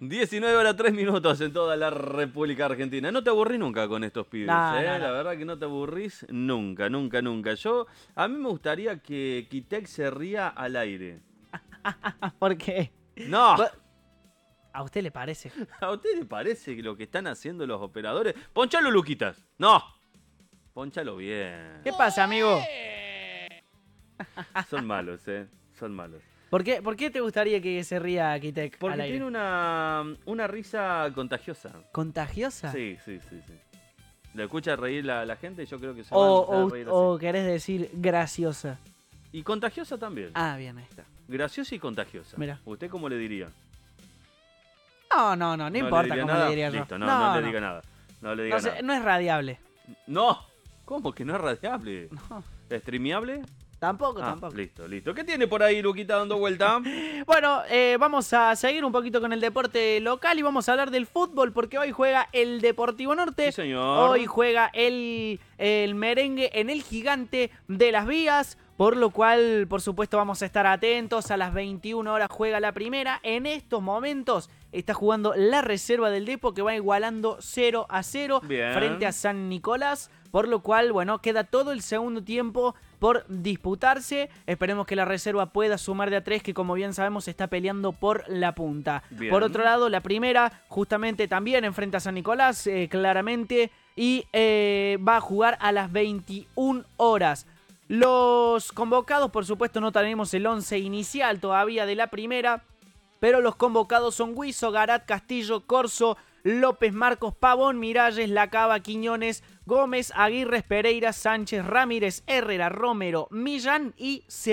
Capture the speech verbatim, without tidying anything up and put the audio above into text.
diecinueve horas tres minutos en toda la República Argentina. No te aburrís nunca con estos pibes, No, ¿eh? no, no. La verdad que no te aburrís nunca, nunca, nunca. Yo, a mí me gustaría que Kitek se ría al aire. ¿Por qué? ¡No! ¿A usted le parece? ¿A usted le parece que lo que están haciendo los operadores? ¡Ponchalo, Luquitas! ¡No! Ponchalo bien. ¿Qué pasa, amigo? Son malos, ¿eh? Son malos. ¿Por qué, ¿Por qué te gustaría que se ría Kitek Porque al aire? tiene una, una risa contagiosa. ¿Contagiosa? Sí, sí, sí, sí. ¿Le escucha reír la, la gente? Yo creo que se va O, a empezar a o, reír así. o querés decir graciosa. Y contagiosa también. Ah, bien, ahí está. Graciosa y contagiosa. Mira. ¿Usted cómo le diría? No, no, no, no, le importa diría cómo nada? le diría yo. Listo, no, no, le diga nada. No le diga No, sé, nada. no es radiable. No. ¿Cómo que no es radiable? No, ¿Streameable? tampoco, Ah, tampoco. listo, listo. ¿Qué tiene por ahí, Luquita, dando vuelta? Bueno, eh, vamos a seguir un poquito con el deporte local y vamos a hablar del fútbol porque hoy juega el Deportivo Norte. Sí, señor. Hoy juega el, el merengue en el Gigante de las Vías, por lo cual, por supuesto, vamos a estar atentos. A las veintiuna horas juega la primera. En estos momentos está jugando la reserva del Depo que va igualando cero a cero Bien. frente a San Nicolás. Por lo cual, bueno, queda todo el segundo tiempo por disputarse. Esperemos que la reserva pueda sumar de a tres, que como bien sabemos está peleando por la punta. Bien. Por otro lado, la primera justamente también enfrenta a San Nicolás, eh, claramente, y eh, va a jugar a las veintiuna horas. Los convocados, por supuesto, no tenemos el once inicial todavía de la primera, pero los convocados son Huizo, Garat, Castillo, Corso, López, Marcos, Pavón, Miralles, Lacaba, Quiñones, Gómez, Aguirre, Pereira, Sánchez, Ramírez, Herrera, Romero, Millán y